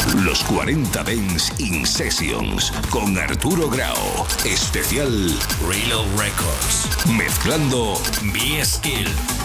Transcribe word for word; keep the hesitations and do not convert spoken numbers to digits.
Los cuarenta Dance in Sessions con Arturo Grau. Especial Reload Records. Mezclando B-Skill.